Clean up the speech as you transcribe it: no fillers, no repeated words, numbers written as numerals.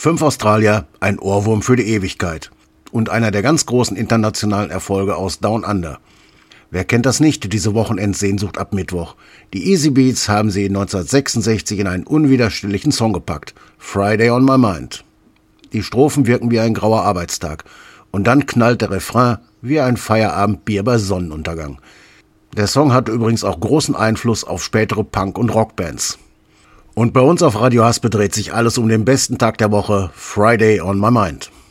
5 Australier, ein Ohrwurm für die Ewigkeit. Und einer der ganz großen internationalen Erfolge aus Down Under. Wer kennt das nicht, diese Wochenendsehnsucht ab Mittwoch? Die Easy Beats haben sie 1966 in einen unwiderstehlichen Song gepackt. Friday on my mind. Die Strophen wirken wie ein grauer Arbeitstag. Und dann knallt der Refrain wie ein Feierabendbier bei Sonnenuntergang. Der Song hatte übrigens auch großen Einfluss auf spätere Punk- und Rockbands. Und bei uns auf Radio Haspe dreht sich alles um den besten Tag der Woche, Friday on my mind.